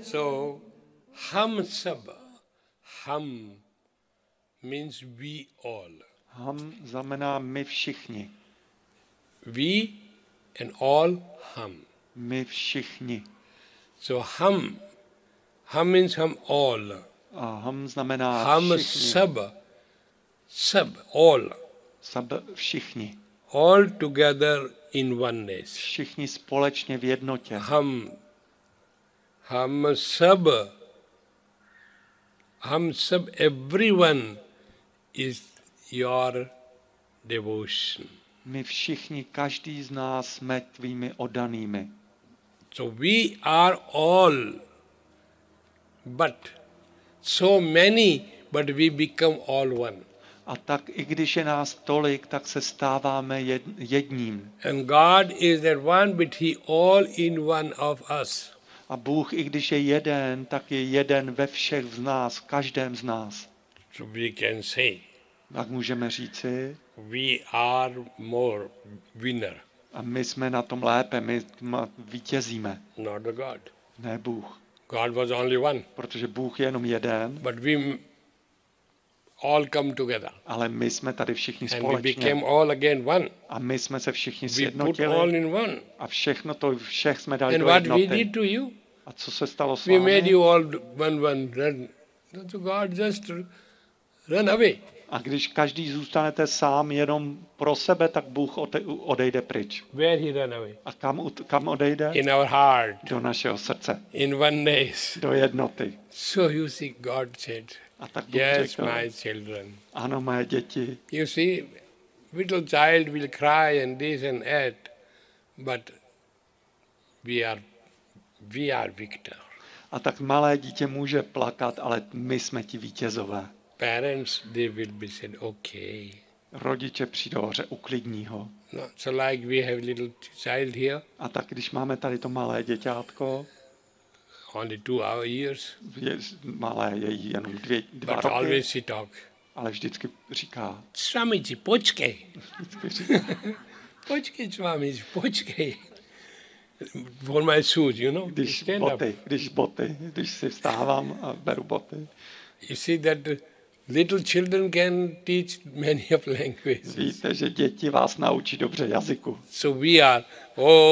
So, hum sab, hum means we all. Ham znamená my všichni. We and all hum. My všichni. So hum means hum all. A ham znamená Hum všichni. sab, all. Sab všichni. All together in oneness. Všichni společně v jednotě. Hum sab, everyone is your devotion. My všichni, každý z nás jsme tvými oddanými. So we are all, but so many, but we become all one. A tak i když je nás tolik, tak se stáváme jedním. And God is that one, but He all in one of us. A Bůh, i když je jeden, tak je jeden ve všech z nás, v každém z nás. So we can say, Tak můžeme říci, we are more winner, a my jsme na tom lépe, my vítězíme, not the God. ne Bůh. God was only one, Protože Bůh je jenom jeden, but we all come together. ale my jsme tady všichni And we společně. became all again one. A my jsme se všichni We put all sjednotili in one. a všech jsme dali And do what we jednoty. did to you? A co se stalo s We made vámi? you all one, run. So God just run away. A když každý zůstanete sám jenom pro sebe, tak Bůh odejde pryč. Where He run away? A kam odejde? In our heart, Do našeho srdce, in oneness. do jednoty. So you see, God said, A tak Bůh yes, řekl, my children. ano, mé děti, You see, little child will cry and this and that, but we are victor. a tak malé dítě může plakat, ale my jsme ti vítězové. Parents, they will be said, okay. Rodiče přijdou a uklidní ho. No, so like we have little child here, A tak když máme tady to malé děťátko, only 2 years, malé je jí jenom dva but roky, always he talk. ale vždycky říká, Swamiji, počkej. vždycky říká, Počkej, Swamiji, počkej. For my shoes, you know, stand up. když si vstávám a beru boty. You see that little children can teach many of languages. Víte, že děti vás naučí dobře jazyku. So we are, oh,